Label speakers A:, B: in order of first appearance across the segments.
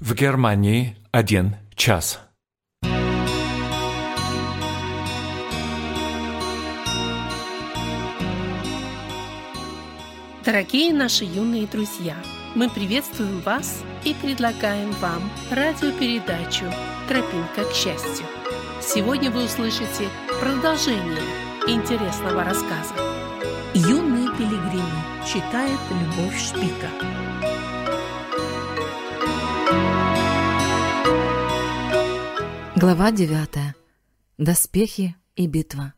A: В Германии 1 час.
B: Дорогие наши юные друзья, мы приветствуем вас и предлагаем вам радиопередачу «Тропинка к счастью». Сегодня вы услышите продолжение интересного рассказа. «Юные пилигримы» читает Любовь Шпика.
C: Глава 9. Доспехи и битва.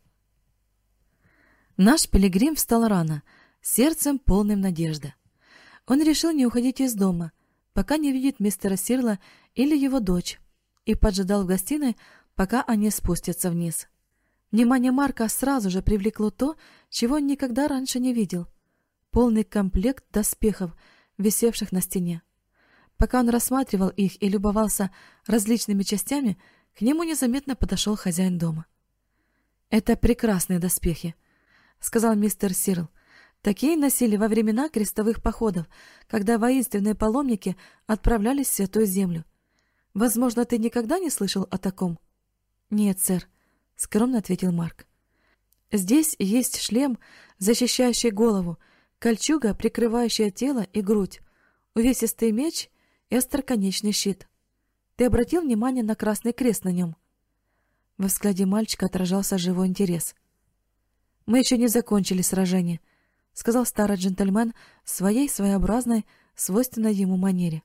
C: Наш пилигрим встал рано, сердцем полным надежды. Он решил не уходить из дома, пока не видит мистера Сирла или его дочь, и поджидал в гостиной, пока они спустятся вниз. Внимание Марка сразу же привлекло то, чего он никогда раньше не видел — полный комплект доспехов, висевших на стене. Пока он рассматривал их и любовался различными частями, к нему незаметно подошел хозяин дома. «Это прекрасные доспехи», — сказал мистер Сирл. «Такие носили во времена крестовых походов, когда воинственные паломники отправлялись в Святую Землю. Возможно, ты никогда не слышал о таком?» «Нет, сэр», — скромно ответил Марк. «Здесь есть шлем, защищающий голову, кольчуга, прикрывающая тело и грудь, увесистый меч и остроконечный щит. Ты обратил внимание на красный крест на нем?» Во взгляде мальчика отражался живой интерес. «Мы еще не закончили сражение», — сказал старый джентльмен в своей своеобразной, свойственной ему манере.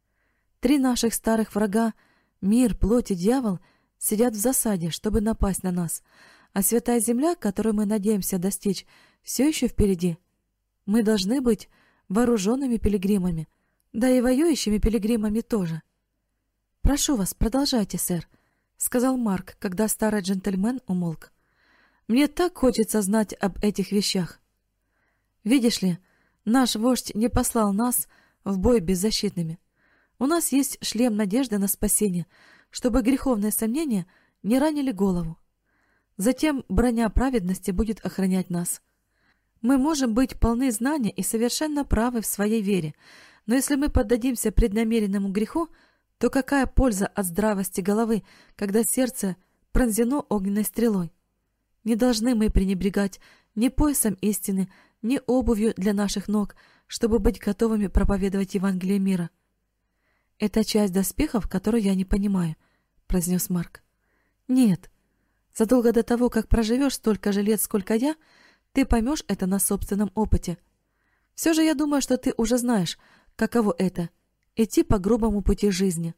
C: «3 наших старых врага, мир, плоть и дьявол, сидят в засаде, чтобы напасть на нас, а святая земля, которую мы надеемся достичь, все еще впереди. Мы должны быть вооруженными пилигримами, да и воюющими пилигримами тоже». «Прошу вас, продолжайте, сэр», — сказал Марк, когда старый джентльмен умолк. «Мне так хочется знать об этих вещах. Видишь ли, наш вождь не послал нас в бой беззащитными. У нас есть шлем надежды на спасение, чтобы греховные сомнения не ранили голову. Затем броня праведности будет охранять нас. Мы можем быть полны знания и совершенно правы в своей вере, но если мы поддадимся преднамеренному греху, то какая польза от здравости головы, когда сердце пронзено огненной стрелой? Не должны мы пренебрегать ни поясом истины, ни обувью для наших ног, чтобы быть готовыми проповедовать Евангелие мира». «Это часть доспехов, которую я не понимаю», — произнес Марк. «Нет. Задолго до того, как проживешь столько же лет, сколько я, ты поймешь это на собственном опыте. Все же я думаю, что ты уже знаешь, каково это — идти по грубому пути жизни».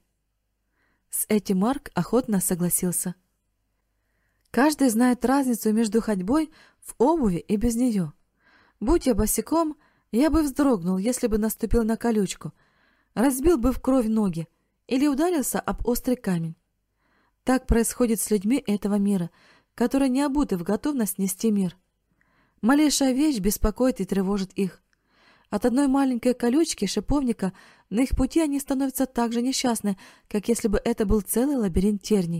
C: С этим Марк охотно согласился. «Каждый знает разницу между ходьбой в обуви и без нее. Будь я босиком, я бы вздрогнул, если бы наступил на колючку, разбил бы в кровь ноги или ударился об острый камень. Так происходит с людьми этого мира, которые не обуты в готовность нести мир. Малейшая вещь беспокоит и тревожит их. От одной маленькой колючки шиповника на их пути они становятся так же несчастны, как если бы это был целый лабиринт терний.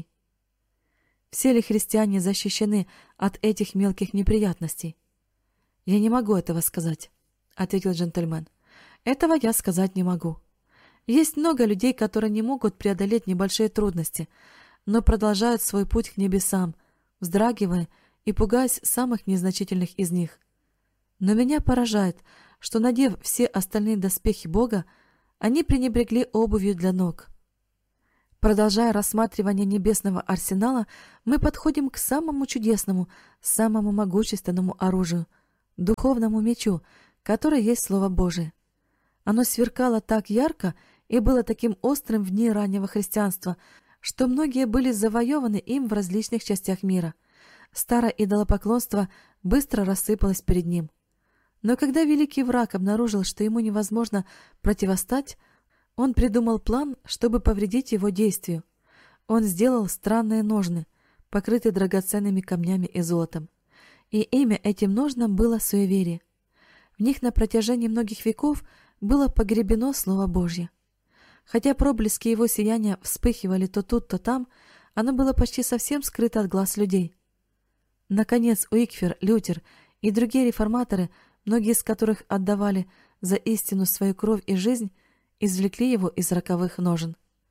C: Все ли христиане защищены от этих мелких неприятностей?» «Я не могу этого сказать», — ответил джентльмен. «Этого я сказать не могу. Есть много людей, которые не могут преодолеть небольшие трудности, но продолжают свой путь к небесам, вздрагивая и пугаясь самых незначительных из них. Но меня поражает, что, надев все остальные доспехи Бога, они пренебрегли обувью для ног». Продолжая рассматривание небесного арсенала, мы подходим к самому чудесному, самому могущественному оружию — духовному мечу, который есть Слово Божие. Оно сверкало так ярко и было таким острым в дни раннего христианства, что многие были завоеваны им в различных частях мира. Старое идолопоклонство быстро рассыпалось перед ним. Но когда великий враг обнаружил, что ему невозможно противостать, он придумал план, чтобы повредить его действию. Он сделал странные ножны, покрытые драгоценными камнями и золотом. И имя этим ножнам было суеверие. В них на протяжении многих веков было погребено Слово Божье. Хотя проблески его сияния вспыхивали то тут, то там, оно было почти совсем скрыто от глаз людей. Наконец, Уикфер, Лютер и другие реформаторы, многие из которых отдавали за истину свою кровь и жизнь, извлекли его из роковых ножен.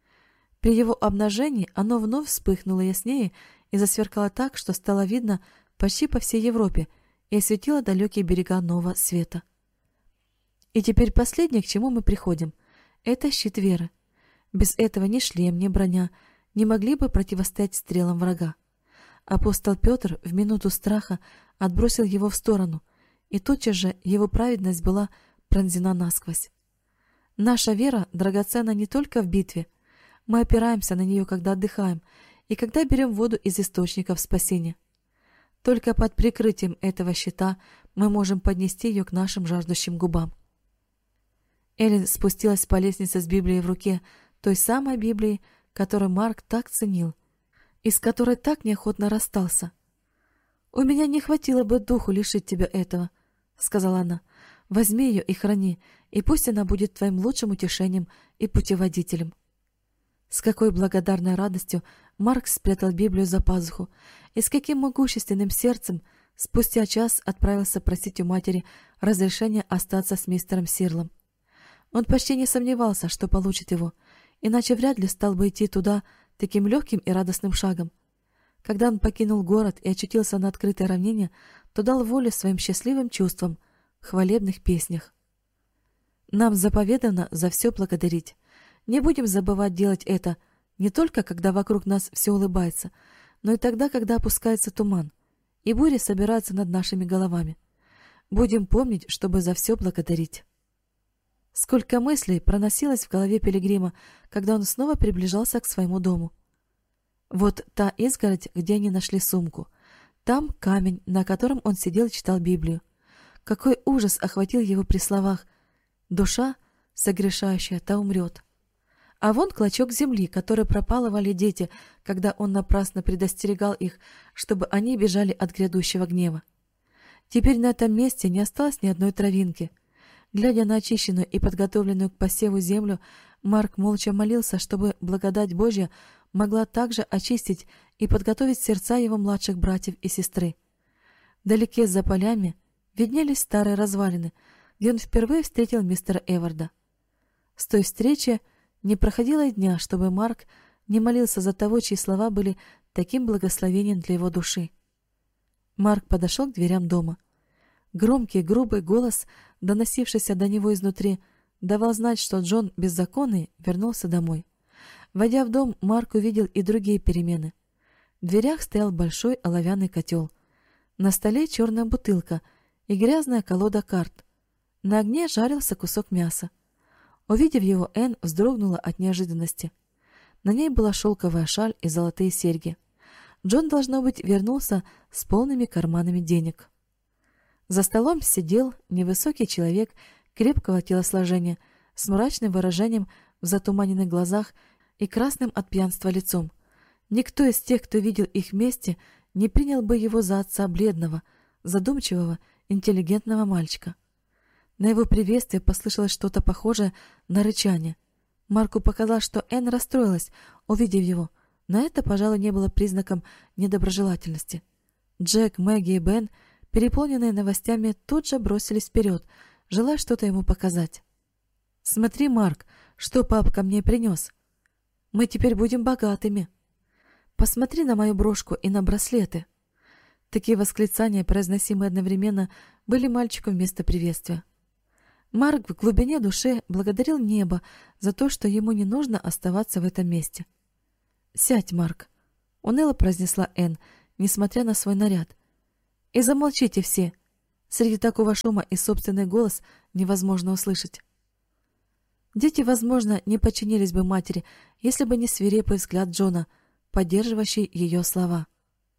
C: При его обнажении оно вновь вспыхнуло яснее и засверкало так, что стало видно почти по всей Европе и осветило далекие берега Нового Света. И теперь последнее, к чему мы приходим, это щит веры. Без этого ни шлем, ни броня не могли бы противостоять стрелам врага. Апостол Петр в минуту страха отбросил его в сторону, и тотчас же его праведность была пронзена насквозь. Наша вера драгоценна не только в битве. Мы опираемся на нее, когда отдыхаем, и когда берем воду из источников спасения. Только под прикрытием этого щита мы можем поднести ее к нашим жаждущим губам. Эллен спустилась по лестнице с Библией в руке, той самой Библии, которую Марк так ценил, и с которой так неохотно расстался. «У меня не хватило бы духу лишить тебя этого», — сказала она. «Возьми ее и храни, и пусть она будет твоим лучшим утешением и путеводителем». С какой благодарной радостью Марк спрятал Библию за пазуху, и с каким могущественным сердцем спустя час отправился просить у матери разрешения остаться с мистером Сирлом. Он почти не сомневался, что получит его, иначе вряд ли стал бы идти туда таким легким и радостным шагом. Когда он покинул город и очутился на открытой равнине, то дал волю своим счастливым чувствам в хвалебных песнях. Нам заповедано за все благодарить. Не будем забывать делать это не только когда вокруг нас все улыбается, но и тогда, когда опускается туман, и бури собираются над нашими головами. Будем помнить, чтобы за все благодарить. Сколько мыслей проносилось в голове пилигрима, когда он снова приближался к своему дому. Вот та изгородь, где они нашли сумку. Там камень, на котором он сидел и читал Библию. Какой ужас охватил его при словах: «Душа, согрешающая, та умрет». А вон клочок земли, который пропалывали дети, когда он напрасно предостерегал их, чтобы они бежали от грядущего гнева. Теперь на этом месте не осталось ни одной травинки. Глядя на очищенную и подготовленную к посеву землю, Марк молча молился, чтобы благодать Божья могла также очистить и подготовить сердца его младших братьев и сестры. Вдалеке за полями виднелись старые развалины, где он впервые встретил мистера Эварда. С той встречи не проходило и дня, чтобы Марк не молился за того, чьи слова были таким благословением для его души. Марк подошел к дверям дома. Громкий, грубый голос, доносившийся до него изнутри, давал знать, что Джон Беззаконный вернулся домой. Войдя в дом, Марк увидел и другие перемены. В дверях стоял большой оловянный котел. На столе черная бутылка и грязная колода карт. На огне жарился кусок мяса. Увидев его, Энн вздрогнула от неожиданности. На ней была шелковая шаль и золотые серьги. Джон, должно быть, вернулся с полными карманами денег. За столом сидел невысокий человек крепкого телосложения, с мрачным выражением в затуманенных глазах и красным от пьянства лицом. Никто из тех, кто видел их вместе, не принял бы его за отца бледного, задумчивого, интеллигентного мальчика. На его приветствие послышалось что-то похожее на рычание. Марку показалось, что Энн расстроилась, увидев его, но это, пожалуй, не было признаком недоброжелательности. Джек, Мэгги и Бен, переполненные новостями, тут же бросились вперед, желая что-то ему показать. «Смотри, Марк, что папка мне принес. Мы теперь будем богатыми. Посмотри на мою брошку и на браслеты». Такие восклицания, произносимые одновременно, были мальчику вместо приветствия. Марк в глубине души благодарил небо за то, что ему не нужно оставаться в этом месте. «Сядь, Марк», — уныло произнесла Энн, несмотря на свой наряд. «И замолчите все. Среди такого шума и собственный голос невозможно услышать». Дети, возможно, не подчинились бы матери, если бы не свирепый взгляд Джона, поддерживающий ее слова.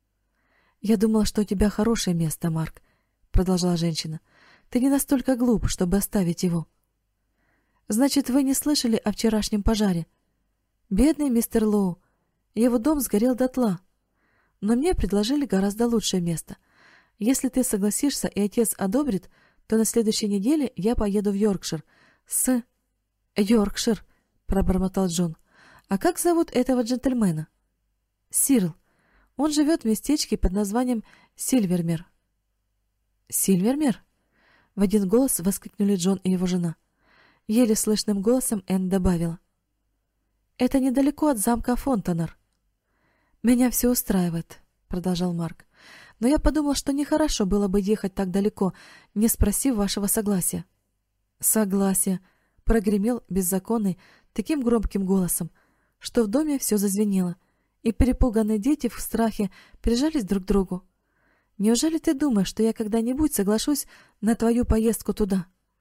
C: «Я думала, что у тебя хорошее место, Марк», — продолжала женщина. «Ты не настолько глуп, чтобы оставить его». «Значит, вы не слышали о вчерашнем пожаре? Бедный мистер Лоу. Его дом сгорел дотла. Но мне предложили гораздо лучшее место. Если ты согласишься и отец одобрит, то на следующей неделе я поеду в Йоркшир с...» «Йоркшир», — пробормотал Джон. «А как зовут этого джентльмена?» «Сирл. Он живет в местечке под названием Сильвермер». «Сильвермер?» — в один голос воскликнули Джон и его жена. Еле слышным голосом Энн добавила. Это недалеко от замка Фонтанер». «Меня все устраивает», — продолжал Марк. «Но я подумал, что нехорошо было бы ехать так далеко, не спросив вашего согласия». «Согласие», — прогремел беззаконный таким громким голосом, что в доме все зазвенело, и перепуганные дети в страхе прижались друг к другу. «Неужели ты думаешь, что я когда-нибудь соглашусь на твою поездку туда?»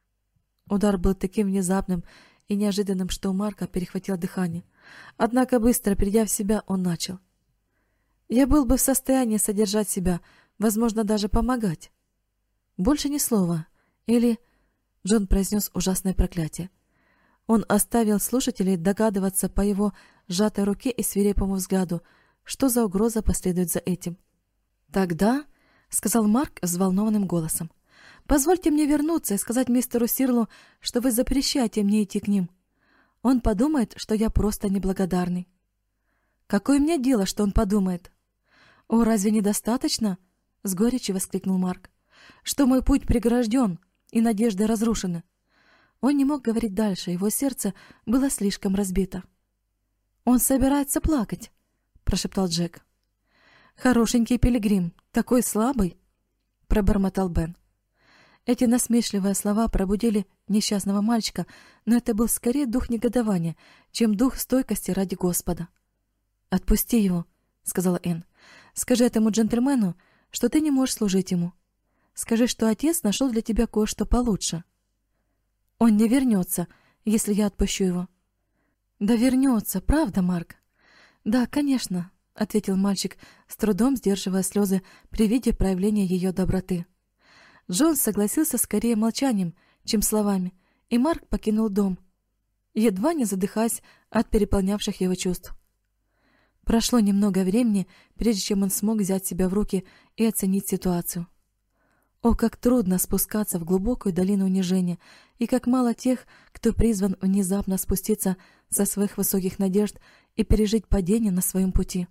C: Удар был таким внезапным и неожиданным, что у Марка перехватило дыхание. Однако, быстро придя в себя, он начал. «Я был бы в состоянии содержать себя, возможно, даже помогать». «Больше ни слова. Или...» Джон произнес ужасное проклятие. Он оставил слушателей догадываться по его сжатой руке и свирепому взгляду, что за угроза последует за этим. «Тогда...» — сказал Марк взволнованным голосом. «Позвольте мне вернуться и сказать мистеру Сирлу, что вы запрещаете мне идти к ним. Он подумает, что я просто неблагодарный». «Какое мне дело, что он подумает?» «О, разве недостаточно?» — с горечью воскликнул Марк. «Что мой путь прегражден и надежды разрушены». Он не мог говорить дальше, его сердце было слишком разбито. «Он собирается плакать», — прошептал Джек. «Хорошенький пилигрим, такой слабый», — пробормотал Бен. Эти насмешливые слова пробудили несчастного мальчика, но это был скорее дух негодования, чем дух стойкости ради Господа. «Отпусти его», — сказала Энн. «Скажи этому джентльмену, что ты не можешь служить ему. Скажи, что отец нашел для тебя кое-что получше». «Он не вернется, если я отпущу его». «Да вернется, правда, Марк?» «Да, конечно», — ответил мальчик, с трудом сдерживая слезы при виде проявления ее доброты. Джон согласился скорее молчанием, чем словами, и Марк покинул дом, едва не задыхаясь от переполнявших его чувств. Прошло немного времени, прежде чем он смог взять себя в руки и оценить ситуацию. О, как трудно спускаться в глубокую долину унижения, и как мало тех, кто призван внезапно спуститься со своих высоких надежд и пережить падение на своем пути.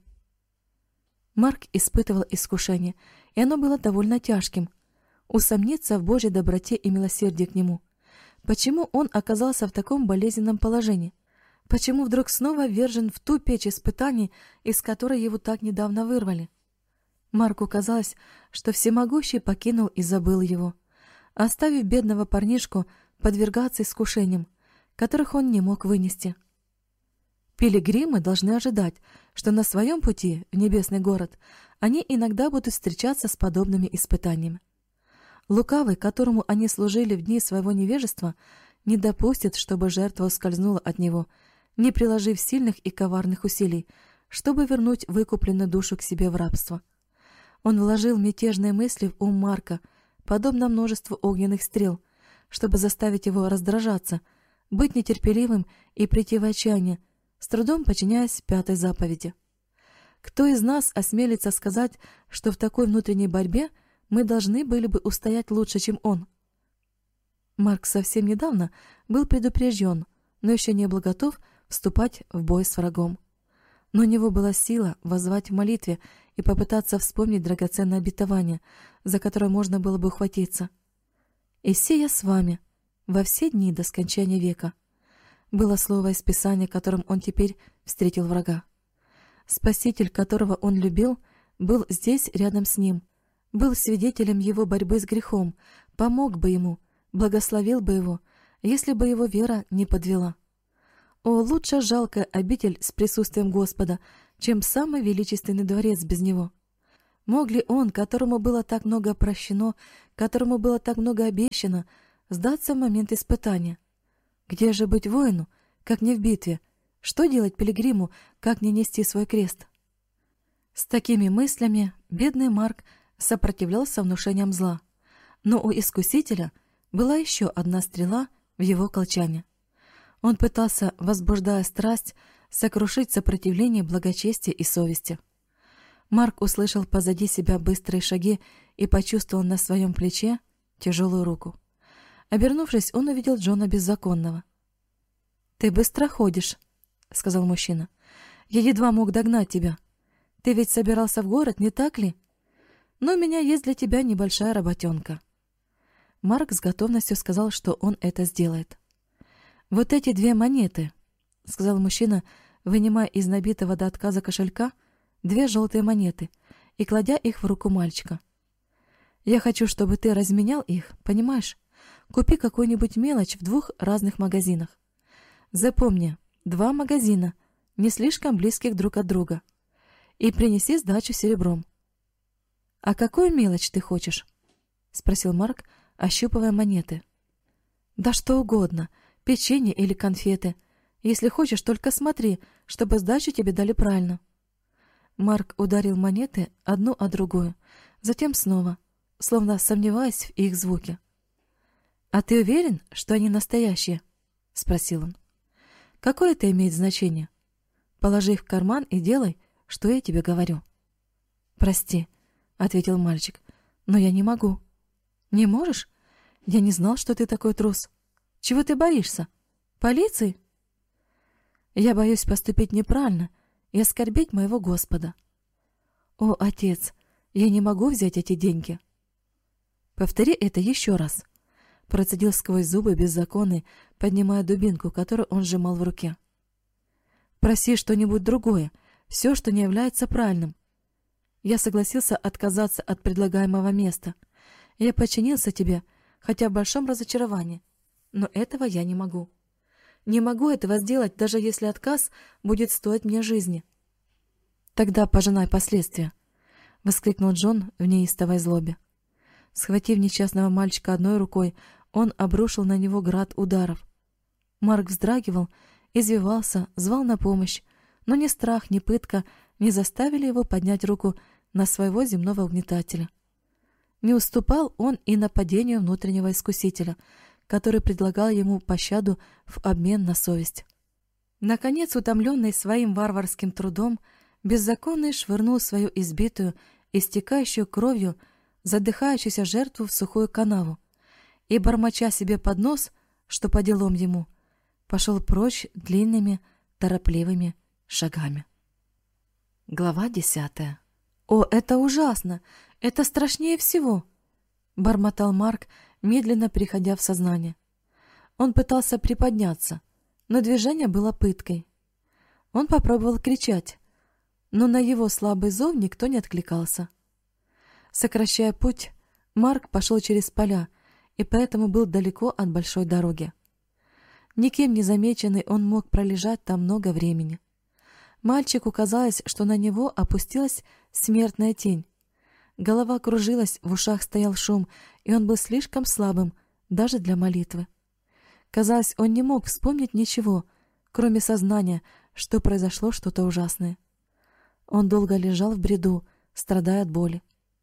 C: Марк испытывал искушение, и оно было довольно тяжким. Усомниться в Божьей доброте и милосердии к нему. Почему он оказался в таком болезненном положении? Почему вдруг снова ввержен в ту печь испытаний, из которой его так недавно вырвали? Марку казалось, что Всемогущий покинул и забыл его, оставив бедного парнишку подвергаться искушениям, которых он не мог вынести. Пилигримы должны ожидать, что на своем пути в небесный город они иногда будут встречаться с подобными испытаниями. Лукавый, которому они служили в дни своего невежества, не допустит, чтобы жертва ускользнула от него, не приложив сильных и коварных усилий, чтобы вернуть выкупленную душу к себе в рабство. Он вложил мятежные мысли в ум Марка, подобно множеству огненных стрел, чтобы заставить его раздражаться, быть нетерпеливым и прийти в отчаяние, с трудом подчиняясь пятой заповеди. Кто из нас осмелится сказать, что в такой внутренней борьбе мы должны были бы устоять лучше, чем он? Марк совсем недавно был предупрежден, но еще не был готов вступать в бой с врагом. Но у него была сила воззвать в молитве и попытаться вспомнить драгоценное обетование, за которое можно было бы ухватиться. «И сея с вами во все дни до скончания века» было слово из Писания, которым он теперь встретил врага. Спаситель, которого он любил, был здесь рядом с ним, был свидетелем его борьбы с грехом, помог бы ему, благословил бы его, если бы его вера не подвела. О, лучше жалкая обитель с присутствием Господа, чем самый величественный дворец без него. Мог ли он, которому было так много прощено, которому было так много обещано, сдаться в момент испытания? Где же быть воину, как не в битве? Что делать пилигриму, как не нести свой крест? С такими мыслями бедный Марк сопротивлялся внушениям зла. Но у искусителя была еще одна стрела в его колчане. Он пытался, возбуждая страсть, сокрушить сопротивление благочестия и совести. Марк услышал позади себя быстрые шаги и почувствовал на своем плече тяжелую руку. Обернувшись, он увидел Джона Беззаконного. «Ты быстро ходишь», — сказал мужчина. «Я едва мог догнать тебя. Ты ведь собирался в город, не так ли? Но у меня есть для тебя небольшая работенка». Марк с готовностью сказал, что он это сделает. «Вот эти 2 монеты», — сказал мужчина, вынимая из набитого до отказа кошелька 2 желтые монеты и кладя их в руку мальчика. «Я хочу, чтобы ты разменял их, понимаешь? Купи какую-нибудь мелочь в 2 разных магазинах. Запомни, 2 магазина, не слишком близких друг от друга. И принеси сдачу серебром». «А какую мелочь ты хочешь?» — спросил Марк, ощупывая монеты. «Да что угодно, печенье или конфеты. Если хочешь, только смотри, чтобы сдачу тебе дали правильно». Марк ударил монеты одну о другую, затем снова, словно сомневаясь в их звуке. «А ты уверен, что они настоящие?» — спросил он. «Какое это имеет значение? Положи их в карман и делай, что я тебе говорю». «Прости», — ответил мальчик, — «но я не могу». «Не можешь? Я не знал, что ты такой трус. Чего ты боишься? Полиции?» «Я боюсь поступить неправильно и оскорбить моего Господа». «О, отец, я не могу взять эти деньги». «Повтори это еще раз», — процедил сквозь зубы беззаконный, поднимая дубинку, которую он сжимал в руке. «Проси что-нибудь другое, все, что не является правильным». Я согласился отказаться от предлагаемого места. Я подчинился тебе, хотя в большом разочаровании, но этого я не могу. Не могу этого сделать, даже если отказ будет стоить мне жизни. «Тогда пожинай последствия», — воскликнул Джон в неистовой злобе. Схватив несчастного мальчика одной рукой, он обрушил на него град ударов. Марк вздрагивал, извивался, звал на помощь, но ни страх, ни пытка не заставили его поднять руку на своего земного угнетателя. Не уступал он и нападению внутреннего искусителя, который предлагал ему пощаду в обмен на совесть. Наконец, утомленный своим варварским трудом, беззаконный швырнул свою избитую, истекающую кровью, задыхающуюся жертву в сухую канаву и, бормоча себе под нос, что по делам ему, пошел прочь длинными, торопливыми шагами. Глава 10. «О, это ужасно! Это страшнее всего!» — бормотал Марк, медленно приходя в сознание. Он пытался приподняться, но движение было пыткой. Он попробовал кричать, но на его слабый зов никто не откликался. Сокращая путь, Марк пошел через поля и поэтому был далеко от большой дороги. Никем не замеченный, он мог пролежать там много времени. Мальчику казалось, что на него опустилась смертная тень. Голова кружилась, в ушах стоял шум, и он был слишком слабым даже для молитвы. Казалось, он не мог вспомнить ничего, кроме сознания, что произошло что-то ужасное. Он долго лежал в бреду, страдая от боли.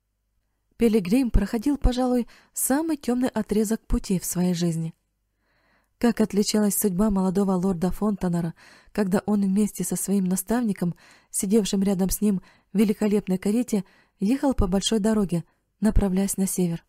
C: Пилигрим проходил, пожалуй, самый темный отрезок пути в своей жизни. Как отличалась судьба молодого лорда Фонтанера, когда он вместе со своим наставником, сидевшим рядом с ним в великолепной карете, ехал по большой дороге, направляясь на север.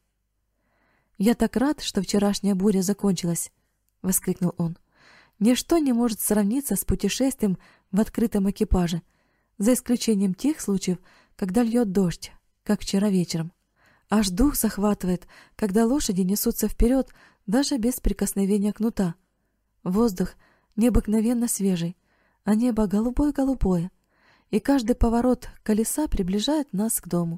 C: «Я так рад, что вчерашняя буря закончилась!» — воскликнул он. «Ничто не может сравниться с путешествием в открытом экипаже, за исключением тех случаев, когда льет дождь, как вчера вечером. Аж дух захватывает, когда лошади несутся вперед, даже без прикосновения кнута. Воздух необыкновенно свежий, а небо голубое-голубое, и каждый поворот колеса приближает нас к дому».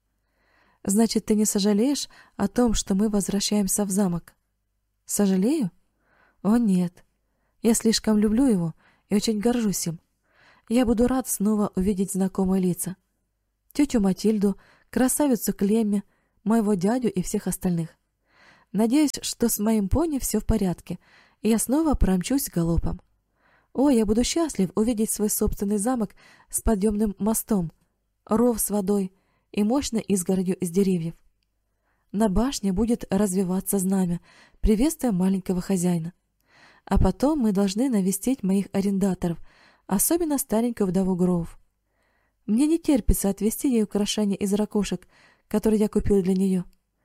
C: «Значит, ты не сожалеешь о том, что мы возвращаемся в замок?» «Сожалею? О, нет. Я слишком люблю его и очень горжусь им. Я буду рад снова увидеть знакомые лица. Тетю Матильду, красавицу Клемми, моего дядю и всех остальных. Надеюсь, что с моим пони все в порядке, и я снова промчусь галопом. О, я буду счастлив увидеть свой собственный замок с подъемным мостом, ров с водой и мощной изгородью из деревьев. На башне будет развиваться знамя, приветствуя маленького хозяина. А потом мы должны навестить моих арендаторов, особенно старенькую вдову Гроув. Мне не терпится отвезти ей украшения из ракушек, которые я купил для нее.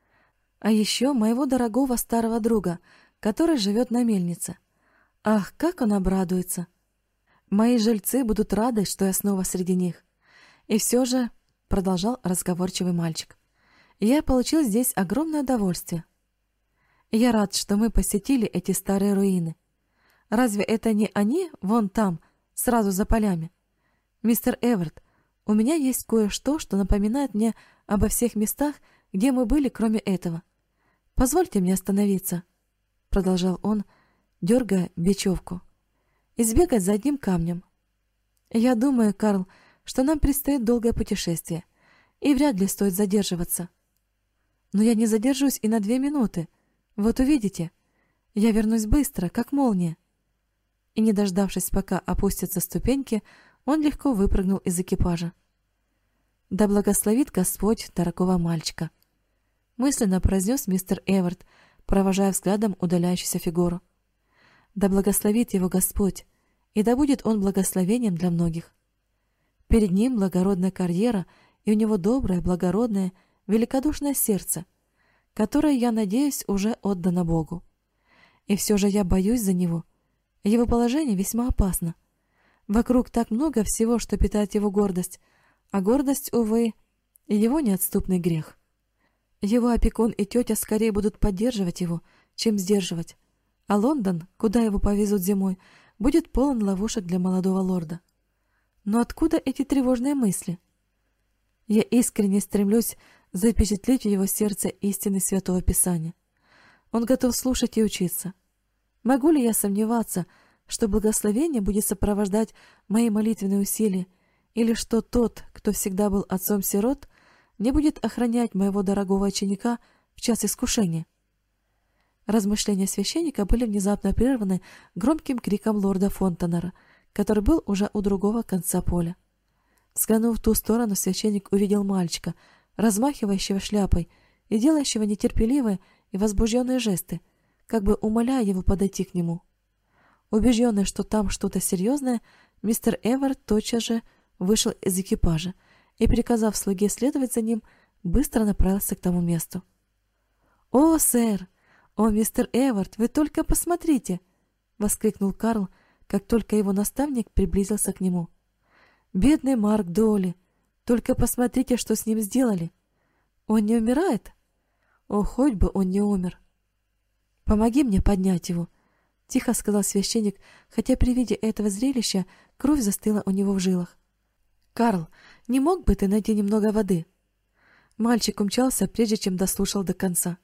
C: А еще моего дорогого старого друга, который живет на мельнице. Ах, как он обрадуется! Мои жильцы будут рады, что я снова среди них. И все же, — продолжал разговорчивый мальчик, — я получил здесь огромное удовольствие. Я рад, что мы посетили эти старые руины. Разве это не они вон там, сразу за полями. Мистер Эверт, у меня есть кое-что, что напоминает мне обо всех местах, где мы были, кроме этого. Позвольте мне остановиться, продолжал он, дергая бечевку, и сбегать за одним камнем. Я думаю, Карл, что нам предстоит долгое путешествие, и вряд ли стоит задерживаться. Но я не задержусь и на 2 минуты. Вот увидите. Я вернусь быстро, как молния. И, не дождавшись, пока опустятся ступеньки, он легко выпрыгнул из экипажа. «Да благословит Господь дорогого мальчика», — мысленно произнес мистер Эверт, провожая взглядом удаляющуюся фигуру. «Да благословит его Господь, и да будет он благословением для многих. Перед ним благородная карьера, и у него доброе, благородное, великодушное сердце, которое, я надеюсь, уже отдано Богу. И все же я боюсь за него. Его положение весьма опасно. Вокруг так много всего, что питает его гордость, а гордость, увы, его неотступный грех. Его опекун и тетя скорее будут поддерживать его, чем сдерживать, а Лондон, куда его повезут зимой, будет полон ловушек для молодого лорда. Но откуда эти тревожные мысли? Я искренне стремлюсь запечатлеть в его сердце истины Святого Писания. Он готов слушать и учиться. Могу ли я сомневаться, что благословение будет сопровождать мои молитвенные усилия, или что тот, кто всегда был отцом-сирот, не будет охранять моего дорогого ученика в час искушения? Размышления священника были внезапно прерваны громким криком лорда Фонтенера, который был уже у другого конца поля. Взглянув в ту сторону, священник увидел мальчика, размахивающего шляпой и делающего нетерпеливые и возбужденные жесты, как бы умоляя его подойти к нему. Убежденный, что там что-то серьезное, мистер Эверт тотчас же вышел из экипажа и, приказав слуге следовать за ним, быстро направился к тому месту. «О, сэр! О, мистер Эверт, вы только посмотрите!» — воскликнул Карл, как только его наставник приблизился к нему. «Бедный Марк Доули! Только посмотрите, что с ним сделали! Он не умирает? О, хоть бы он не умер!» «Помоги мне поднять его!» — тихо сказал священник, хотя при виде этого зрелища кровь застыла у него в жилах. «Карл, не мог бы ты найти немного воды?» Мальчик умчался, прежде чем дослушал до конца.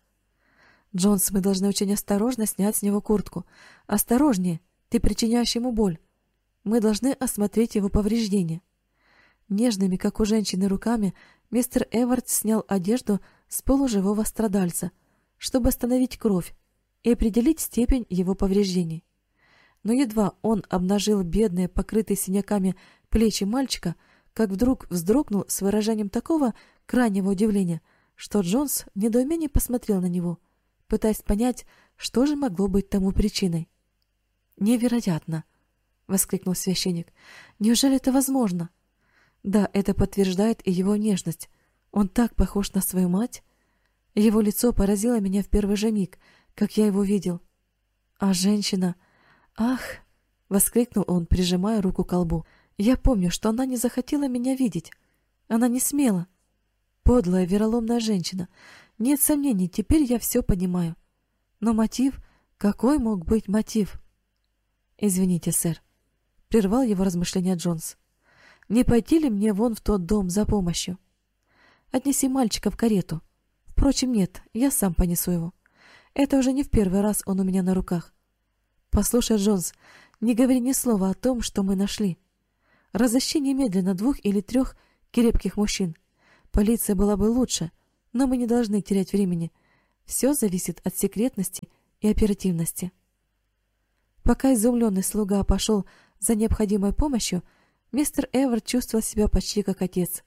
C: «Джонс, мы должны очень осторожно снять с него куртку. Осторожнее, ты причиняешь ему боль. Мы должны осмотреть его повреждения». Нежными, как у женщины, руками мистер Эверт снял одежду с полуживого страдальца, чтобы остановить кровь и определить степень его повреждений. Но едва он обнажил бедные, покрытые синяками плечи мальчика, как вдруг вздрогнул с выражением такого крайнего удивления, что Джонс в недоумении посмотрел на него, пытаясь понять, что же могло быть тому причиной. «Невероятно!» — воскликнул священник. «Неужели это возможно?» «Да, это подтверждает и его нежность. Он так похож на свою мать. Его лицо поразило меня в первый же миг, как я его видел. А женщина... Ах!» — воскликнул он, прижимая руку к колбу. «Я помню, что она не захотела меня видеть. Она не смела. Подлая, вероломная женщина. Нет сомнений, теперь я все понимаю. Но мотив... Какой мог быть мотив?» «Извините, сэр», — прервал его размышления Джонс. «Не пойти ли мне вон в тот дом за помощью? Отнеси мальчика в карету. Впрочем, нет, я сам понесу его. Это уже не в первый раз он у меня на руках. Послушай, Джонс, не говори ни слова о том, что мы нашли. Разыщи немедленно 2 или 3 крепких мужчин. Полиция была бы лучше, но мы не должны терять времени. Все зависит от секретности и оперативности». Пока изумленный слуга пошел за необходимой помощью, мистер Эверт чувствовал себя почти как отец.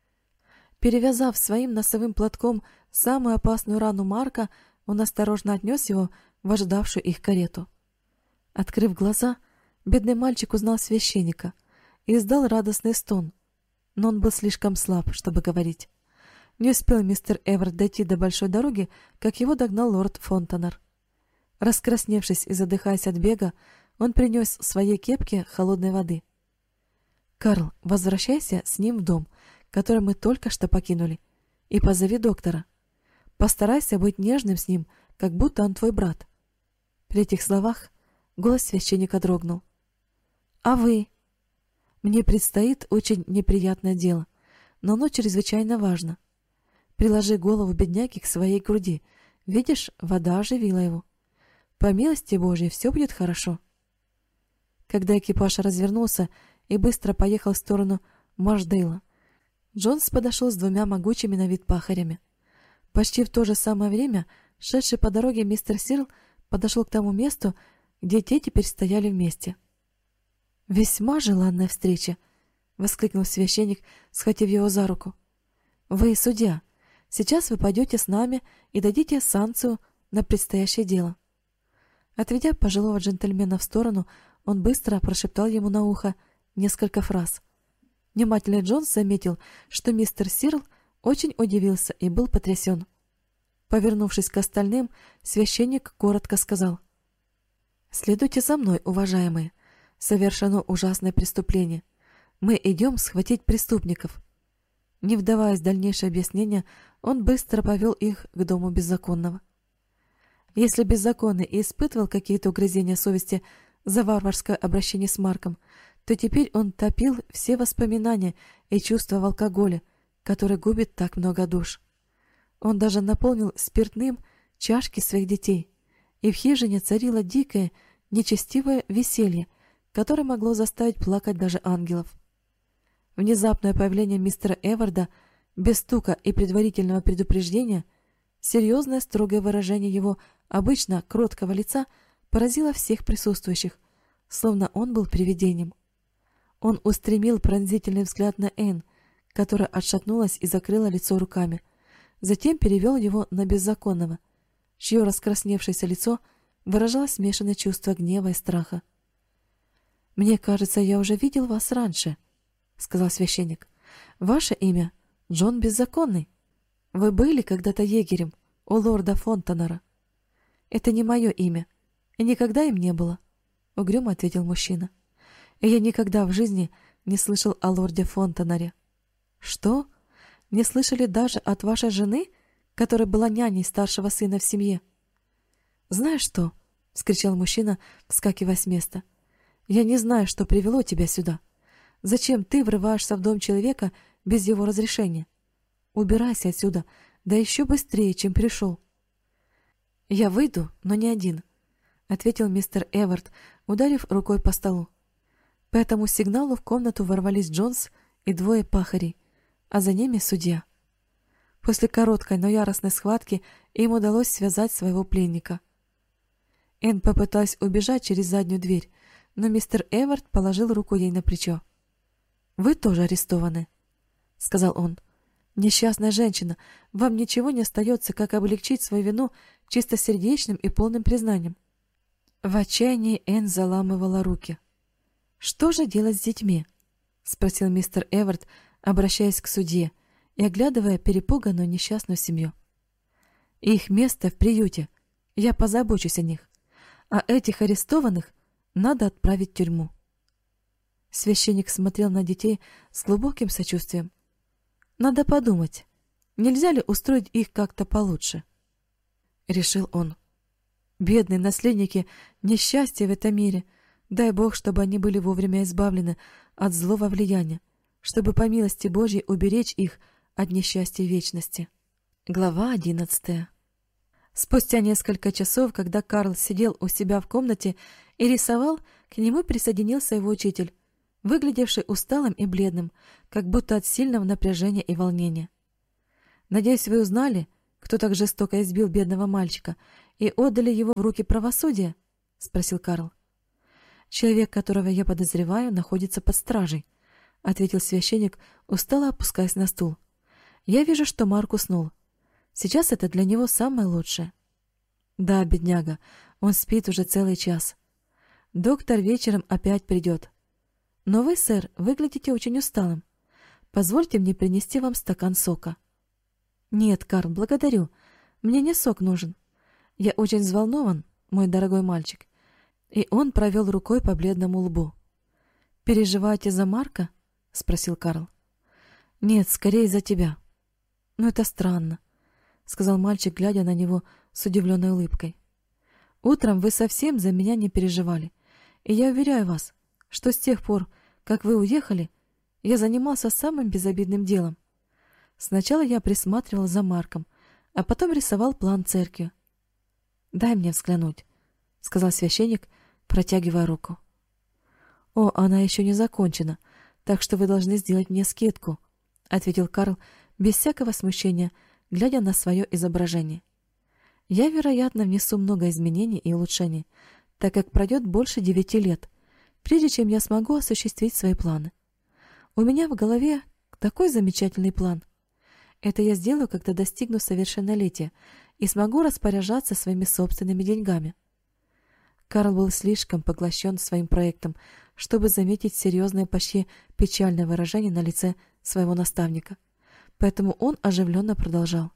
C: Перевязав своим носовым платком самую опасную рану Марка, он осторожно отнес его в ожидавшую их карету. Открыв глаза, бедный мальчик узнал священника и издал радостный стон, но он был слишком слаб, чтобы говорить. Не успел мистер Эверт дойти до большой дороги, как его догнал лорд Фонтенер. Раскрасневшись и задыхаясь от бега, он принес своей кепке холодной воды. «Карл, возвращайся с ним в дом, который мы только что покинули, и позови доктора. Постарайся быть нежным с ним, как будто он твой брат». При этих словах голос священника дрогнул. «А вы?» — спросил он, поднимая глаза на мистера Эверта. «А вы?» — ответил мистер Эверт. «Я тоже. — Мне предстоит очень неприятное дело, но оно чрезвычайно важно. Приложи голову бедняги к своей груди. Видишь, вода оживила его. По милости Божьей все будет хорошо». Когда экипаж развернулся и быстро поехал в сторону Маршдейла, Джонс подошел с 2 могучими на вид пахарями. Почти в то же самое время шедший по дороге мистер Сирл подошел к тому месту, где те теперь стояли вместе. «Весьма желанная встреча!» — воскликнул священник, схватив его за руку. «Вы судья. Сейчас вы пойдете с нами и дадите санкцию на предстоящее дело». Отведя пожилого джентльмена в сторону, он быстро прошептал ему на ухо несколько фраз. Внимательный Джонс заметил, что мистер Сирл очень удивился и был потрясен. Повернувшись к остальным, священник коротко сказал: «Следуйте за мной, уважаемые. Совершено ужасное преступление. Мы идем схватить преступников». Не вдаваясь в дальнейшее объяснение, он быстро повел их к дому беззаконного. Если беззаконный и испытывал какие-то угрызения совести за варварское обращение с Марком, то теперь он топил все воспоминания и чувства в алкоголе, который губит так много душ. Он даже наполнил спиртным чашки своих детей, и в хижине царило дикое, нечестивое веселье, которое могло заставить плакать даже ангелов. Внезапное появление мистера Эварда без стука и предварительного предупреждения, серьезное строгое выражение его обычно кроткого лица поразило всех присутствующих, словно он был привидением. Он устремил пронзительный взгляд на Энн, которая отшатнулась и закрыла лицо руками, затем перевел его на беззаконного, чье раскрасневшееся лицо выражало смешанное чувство гнева и страха. «Мне кажется, я уже видел вас раньше», — сказал священник. «Ваше имя Джон Беззаконный. Вы были когда-то егерем у лорда Фонтанера». «Это не мое имя, и никогда им не было», — угрюмо ответил мужчина. «И я никогда в жизни не слышал о лорде Фонтанере». «Что? Не слышали даже от вашей жены, которая была няней старшего сына в семье?» «Знаешь что?» — вскричал мужчина, вскакивая с места. «Я не знаю, что привело тебя сюда. Зачем ты врываешься в дом человека без его разрешения? Убирайся отсюда, да еще быстрее, чем пришел». «Я выйду, но не один», — ответил мистер Эвард, ударив рукой по столу. По этому сигналу в комнату ворвались Джонс и 2 пахарей, а за ними судья. После короткой, но яростной схватки им удалось связать своего пленника. Энн попыталась убежать через заднюю дверь, но мистер Эвард положил руку ей на плечо. «Вы тоже арестованы», — сказал он. «Несчастная женщина, вам ничего не остается, как облегчить свою вину чистосердечным и полным признанием». В отчаянии Энн заламывала руки. «Что же делать с детьми?» — спросил мистер Эвард, обращаясь к судье и оглядывая перепуганную несчастную семью. «Их место в приюте. Я позабочусь о них. А этих арестованных надо отправить в тюрьму». Священник смотрел на детей с глубоким сочувствием. «Надо подумать, нельзя ли устроить их как-то получше?» — решил он. «Бедные наследники несчастья в этом мире. Дай Бог, чтобы они были вовремя избавлены от злого влияния, чтобы по милости Божьей уберечь их от несчастья вечности». Глава 11. Спустя несколько часов, когда Карл сидел у себя в комнате и рисовал, к нему присоединился его учитель, выглядевший усталым и бледным, как будто от сильного напряжения и волнения. «Надеюсь, вы узнали, кто так жестоко избил бедного мальчика, и отдали его в руки правосудия?» — спросил Карл. «Человек, которого я подозреваю, находится под стражей», — ответил священник, устало опускаясь на стул. «Я вижу, что Марк уснул. Сейчас это для него самое лучшее». «Да, бедняга, он спит уже целый час. Доктор вечером опять придет. Но вы, сэр, выглядите очень усталым. Позвольте мне принести вам стакан сока». «Нет, Карл, благодарю. Мне не сок нужен. Я очень взволнован, мой дорогой мальчик». И он провел рукой по бледному лбу. «Переживаете за Марка?» — спросил Карл. «Нет, скорее за тебя». «Ну, это странно», — сказал мальчик, глядя на него с удивленной улыбкой. «Утром вы совсем за меня не переживали, и я уверяю вас, что с тех пор, как вы уехали, я занимался самым безобидным делом. Сначала я присматривал за Марком, а потом рисовал план церкви. «Дай мне взглянуть», — сказал священник, протягивая руку. «О, она еще не закончена, так что вы должны сделать мне скидку», — ответил Карл без всякого смущения, глядя на свое изображение. «Я, вероятно, внесу много изменений и улучшений, так как пройдет больше 9 лет, прежде чем я смогу осуществить свои планы. У меня в голове такой замечательный план. Это я сделаю, когда достигну совершеннолетия и смогу распоряжаться своими собственными деньгами». Карл был слишком поглощен своим проектом, чтобы заметить серьезное, почти печальное выражение на лице своего наставника. Поэтому он оживленно продолжал.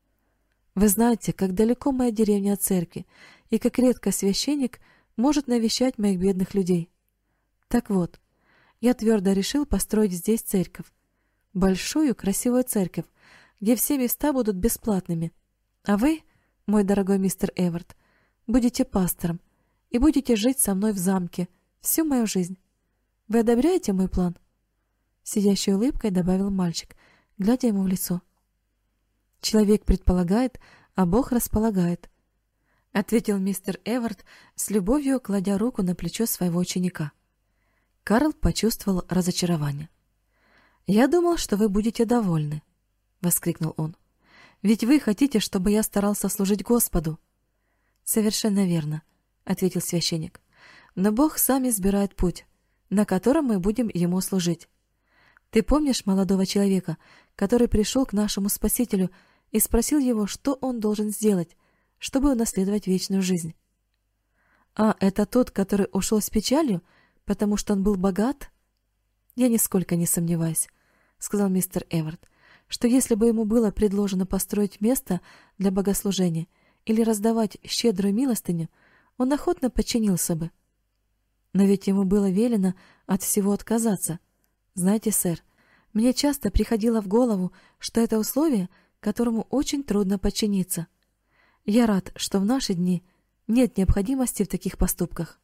C: «Вы знаете, как далеко моя деревня от церкви, и как редко священник может навещать моих бедных людей. Так вот, я твердо решил построить здесь церковь. Большую, красивую церковь, где все места будут бесплатными. А вы, мой дорогой мистер Эвард, будете пастором и будете жить со мной в замке всю мою жизнь. Вы одобряете мой план?» Сияющей улыбкой добавил мальчик, глядя ему в лицо. «Человек предполагает, а Бог располагает», — ответил мистер Эвард, с любовью кладя руку на плечо своего ученика. Карл почувствовал разочарование. «Я думал, что вы будете довольны», — воскликнул он. «Ведь вы хотите, чтобы я старался служить Господу». «Совершенно верно», — ответил священник. «Но Бог сам избирает путь, на котором мы будем Ему служить. Ты помнишь молодого человека, который пришел к нашему Спасителю и спросил его, что он должен сделать, чтобы унаследовать вечную жизнь?» «А это тот, который ушел с печалью, потому что он был богат?» «Я нисколько не сомневаюсь», — сказал мистер Эвард, «что если бы ему было предложено построить место для богослужения или раздавать щедрую милостыню, он охотно подчинился бы. Но ведь ему было велено от всего отказаться. Знаете, сэр, мне часто приходило в голову, что это условие, которому очень трудно подчиниться. Я рад, что в наши дни нет необходимости в таких поступках».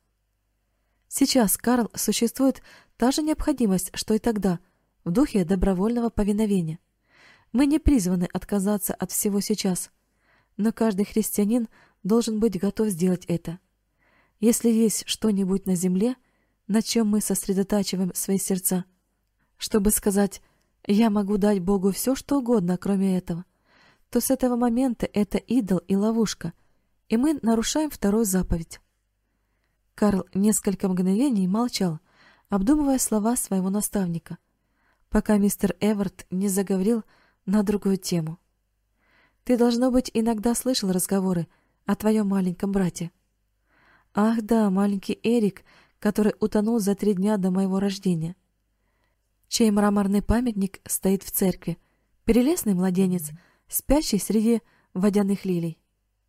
C: Сейчас, Карл, существует та же необходимость, что и тогда, в духе добровольного повиновения. Мы не призваны отказаться от всего сейчас, но каждый христианин должен быть готов сделать это. Если есть что-нибудь на земле, на чем мы сосредотачиваем свои сердца, чтобы сказать «я могу дать Богу все, что угодно, кроме этого», то с этого момента это идол и ловушка, и мы нарушаем вторую заповедь. Карл несколько мгновений молчал, обдумывая слова своего наставника, пока мистер Эвард не заговорил на другую тему. «Ты, должно быть, иногда слышал разговоры о твоем маленьком брате». «Ах да, маленький Эрик, который утонул за 3 дня до моего рождения, чей мраморный памятник стоит в церкви, прелестный младенец, спящий среди водяных лилий.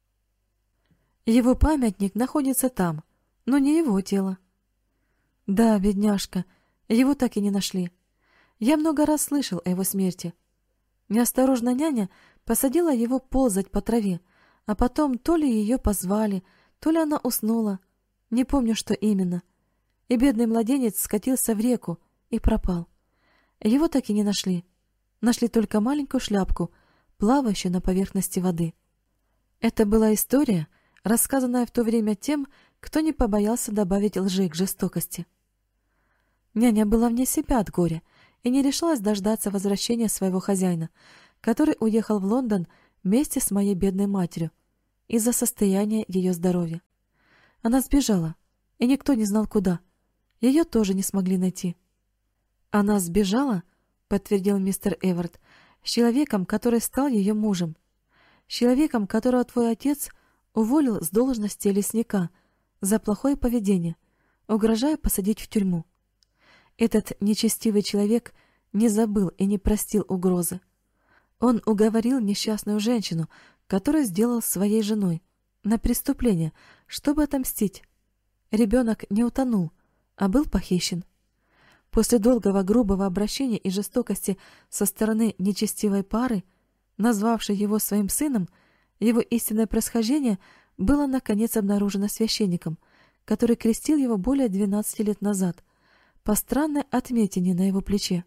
C: Его памятник находится там, но не его тело». «Да, бедняжка, его так и не нашли. Я много раз слышал о его смерти. Неосторожно няня посадила его ползать по траве, а потом то ли ее позвали, то ли она уснула, не помню, что именно. И бедный младенец скатился в реку и пропал. Его так и не нашли. Нашли только маленькую шляпку, плавающую на поверхности воды. Это была история, рассказанная в то время тем, кто не побоялся добавить лжи к жестокости. Няня была вне себя от горя и не решилась дождаться возвращения своего хозяина, который уехал в Лондон вместе с моей бедной матерью из-за состояния ее здоровья. Она сбежала, и никто не знал куда. Ее тоже не смогли найти. «Она сбежала?» — подтвердил мистер Эвард, «с человеком, который стал ее мужем. С человеком, которого твой отец уволил с должности лесника за плохое поведение, угрожая посадить в тюрьму. Этот нечестивый человек не забыл и не простил угрозы. Он уговорил несчастную женщину, которую сделал своей женой, на преступление, чтобы отомстить. Ребенок не утонул, а был похищен. После долгого грубого обращения и жестокости со стороны нечестивой пары, назвавшей его своим сыном, его истинное происхождение было наконец обнаружено священником, который крестил его более 12 лет назад, по странной отметине на его плече.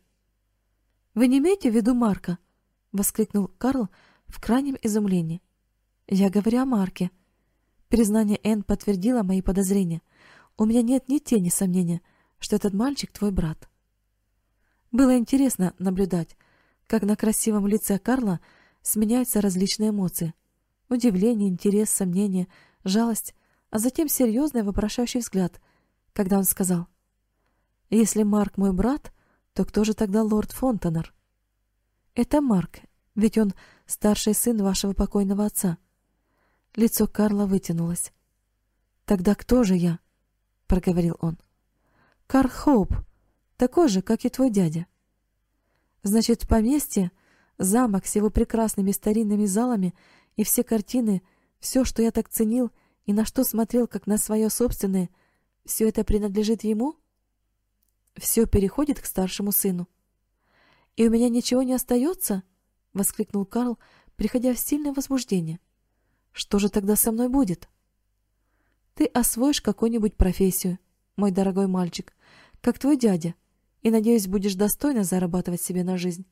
C: «Вы не имеете в виду Марка?» — воскликнул Карл в крайнем изумлении. «Я говорю о Марке». Признание Энн подтвердило мои подозрения. У меня нет ни тени сомнения, что этот мальчик твой брат. Было интересно наблюдать, как на красивом лице Карла сменяются различные эмоции. Удивление, интерес, сомнение, жалость, а затем серьезный вопрошающий взгляд, когда он сказал: «Если Марк мой брат, то кто же тогда лорд Фонтенер?» «Это Марк, ведь он старший сын вашего покойного отца». Лицо Карла вытянулось. «Тогда кто же я?» — проговорил он. «Карл Хоуп, такой же, как и твой дядя». «Значит, поместье, замок с его прекрасными старинными залами и все картины, все, что я так ценил и на что смотрел, как на свое собственное, все это принадлежит ему? Все переходит к старшему сыну. И у меня ничего не остается?» — воскликнул Карл, приходя в сильное возбуждение. «Что же тогда со мной будет?» «Ты освоишь какую-нибудь профессию, мой дорогой мальчик, как твой дядя, и, надеюсь, будешь достойно зарабатывать себе на жизнь».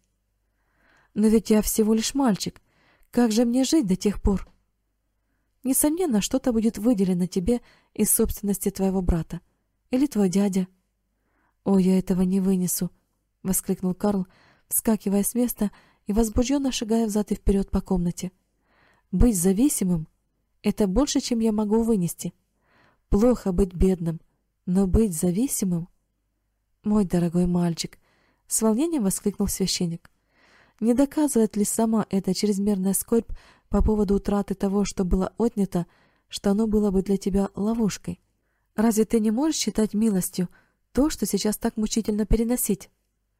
C: «Но ведь я всего лишь мальчик. Как же мне жить до тех пор?» «Несомненно, что-то будет выделено тебе из собственности твоего брата. Или твой дядя». «О, я этого не вынесу!» — воскликнул Карл, вскакивая с места и возбужденно шагая взад и вперед по комнате. «Быть зависимым — это больше, чем я могу вынести. Плохо быть бедным, но быть зависимым...» «Мой дорогой мальчик!» — с волнением воскликнул священник. «Не доказывает ли сама эта чрезмерная скорбь по поводу утраты того, что было отнято, что оно было бы для тебя ловушкой? Разве ты не можешь считать милостью то, что сейчас так мучительно переносить?»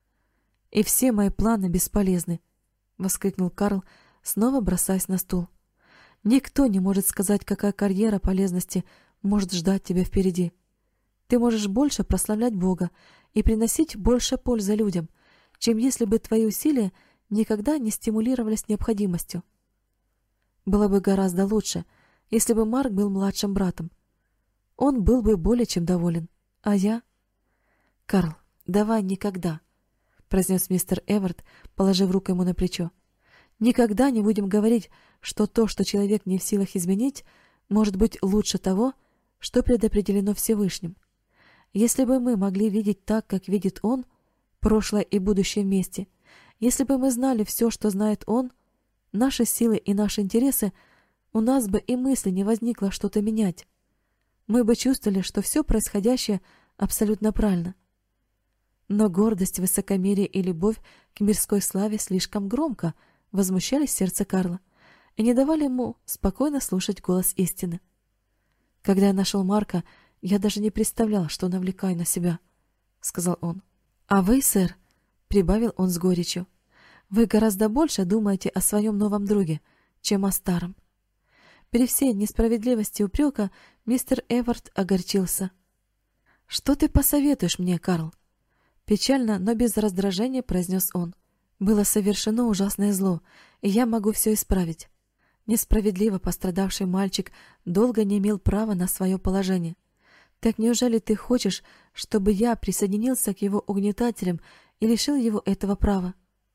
C: «И все мои планы бесполезны!» — воскликнул Карл, снова бросаясь на стул. «Никто не может сказать, какая карьера полезности может ждать тебя впереди. Ты можешь больше прославлять Бога и приносить больше пользы людям, чем если бы твои усилия никогда не стимулировались необходимостью. Было бы гораздо лучше, если бы Марк был младшим братом. Он был бы более чем доволен. А я...» «Карл, давай никогда», — произнес мистер Эвард, положив руку ему на плечо. «Никогда не будем говорить, что то, что человек не в силах изменить, может быть лучше того, что предопределено Всевышним. Если бы мы могли видеть так, как видит Он, прошлое и будущее вместе, если бы мы знали все, что знает Он, наши силы и наши интересы, у нас бы и мысли не возникло что-то менять. Мы бы чувствовали, что все происходящее абсолютно правильно. Но гордость, высокомерие и любовь к мирской славе слишком громко возмущали сердце Карла и не давали ему спокойно слушать голос истины. «Когда я нашел Марка, я даже не представлял, что навлекаю на себя», — сказал он. «А вы, сэр», — прибавил он с горечью, — «вы гораздо больше думаете о своем новом друге, чем о старом». При всей несправедливости упрека мистер Эвард огорчился. «Что ты посоветуешь мне, Карл?» Печально, но без раздражения произнес он. «Было совершено ужасное зло, и я могу все исправить. Несправедливо пострадавший мальчик долго не имел права на свое положение. Так неужели ты хочешь, чтобы я присоединился к его угнетателям и лишил его этого права?»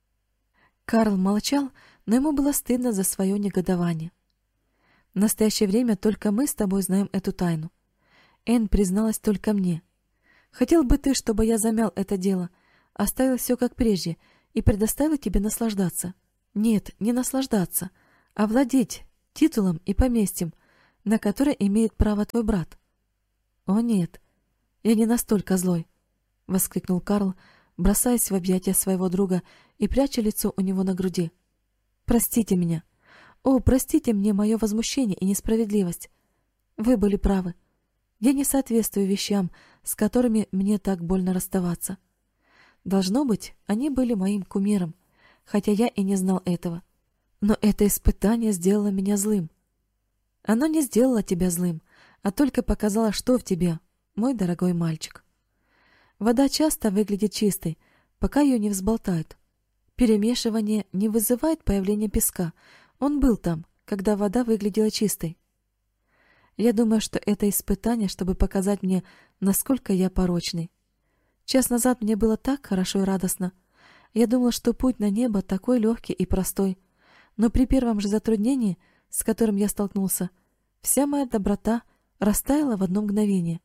C: Карл молчал, но ему было стыдно за свое негодование. «В настоящее время только мы с тобой знаем эту тайну. Энн призналась только мне. Хотел бы ты, чтобы я замял это дело, оставил все как прежде и предоставил тебе наслаждаться? Нет, не наслаждаться, а владеть титулом и поместьем, на которое имеет право твой брат». «О нет, я не настолько злой», — воскликнул Карл, бросаясь в объятия своего друга и пряча лицо у него на груди. «Простите меня. О, простите мне мое возмущение и несправедливость. Вы были правы. Я не соответствую вещам, с которыми мне так больно расставаться. Должно быть, они были моим кумиром, хотя я и не знал этого. Но это испытание сделало меня злым». «Оно не сделало тебя злым, а только показало, что в тебе, мой дорогой мальчик. Вода часто выглядит чистой, пока ее не взболтают. Перемешивание не вызывает появления песка. Он был там, когда вода выглядела чистой. Я думаю, что это испытание, чтобы показать мне, насколько я порочный. Час назад мне было так хорошо и радостно. Я думала, что путь на небо такой легкий и простой. Но при первом же затруднении, с которым я столкнулся, вся моя доброта растаяла в одно мгновение.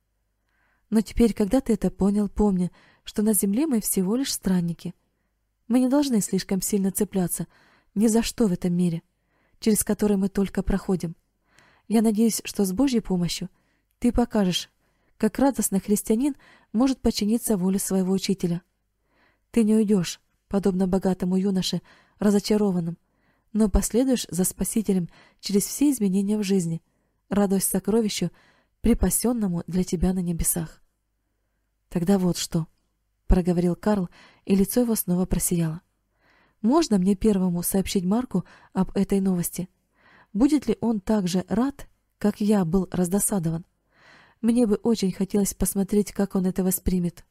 C: Но теперь, когда ты это понял, помни, что на земле мы всего лишь странники. Мы не должны слишком сильно цепляться ни за что в этом мире, через который мы только проходим. Я надеюсь, что с Божьей помощью ты покажешь, как радостно христианин может подчиниться воле своего учителя. Ты не уйдешь, подобно богатому юноше, разочарованным, но последуешь за Спасителем через все изменения в жизни, радуясь сокровищу, припасенному для тебя на небесах. Тогда вот что, — проговорил Карл, и лицо его снова просияло. Можно мне первому сообщить Марку об этой новости? Будет ли он так же рад, как я был раздосадован? Мне бы очень хотелось посмотреть, как он это воспримет.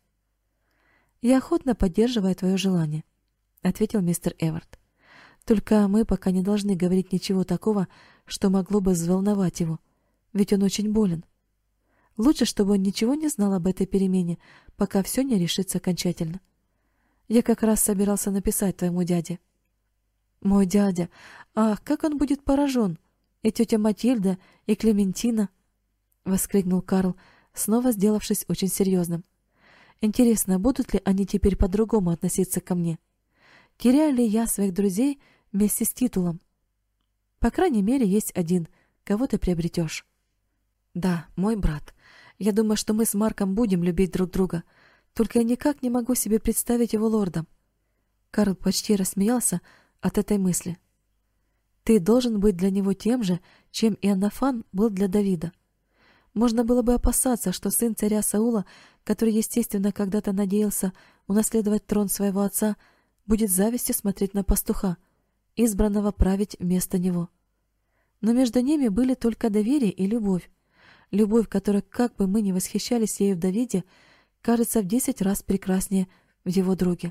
C: «Я охотно поддерживаю твое желание», — ответил мистер Эвард. «Только мы пока не должны говорить ничего такого, что могло бы взволновать его, ведь он очень болен. Лучше, чтобы он ничего не знал об этой перемене, пока все не решится окончательно. Я как раз собирался написать твоему дяде». «Мой дядя! Ах, как он будет поражен! И тетя Матильда, и Клементина!» — воскликнул Карл, снова сделавшись очень серьезным. «Интересно, будут ли они теперь по-другому относиться ко мне? Теряю ли я своих друзей вместе с титулом? По крайней мере, есть один, кого ты приобретешь». «Да, мой брат. Я думаю, что мы с Марком будем любить друг друга, только я никак не могу себе представить его лордом». Карл почти рассмеялся от этой мысли. «Ты должен быть для него тем же, чем Иоаннафан был для Давида. Можно было бы опасаться, что сын царя Саула, который, естественно, когда-то надеялся унаследовать трон своего отца, будет с завистью смотреть на пастуха, избранного править вместо него. Но между ними были только доверие и любовь. Любовь, которая, как бы мы ни восхищались ею в Давиде, кажется в 10 раз прекраснее в его друге.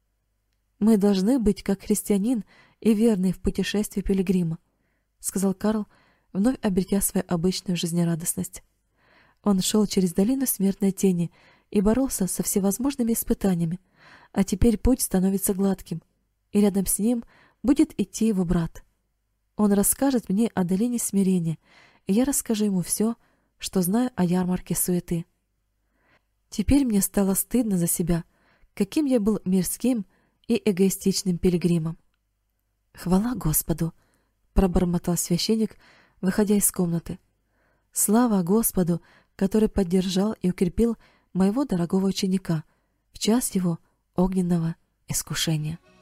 C: Мы должны быть как христианин и верный в путешествии пилигрима», — сказал Карл, вновь обретя свою обычную жизнерадостность. Он шел через долину смертной тени и боролся со всевозможными испытаниями, а теперь путь становится гладким, и рядом с ним будет идти его брат. Он расскажет мне о долине смирения, и я расскажу ему все, что знаю о ярмарке суеты. Теперь мне стало стыдно за себя, каким я был мирским и эгоистичным пилигримом. «Хвала Господу!» — пробормотал священник, выходя из комнаты. «Слава Господу, который поддержал и укрепил моего дорогого ученика в час его огненного искушения».